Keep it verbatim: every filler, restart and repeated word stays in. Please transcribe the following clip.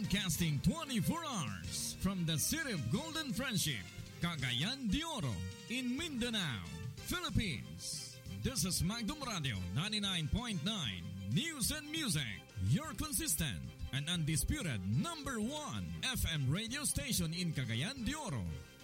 broadcasting twenty-four hours from the city of Golden Friendship, Cagayan de Oro, in Mindanao, Philippines. This is Magdum Radio ninety-nine point nine News and Music, your consistent and undisputed number one F M radio station in Cagayan de Oro.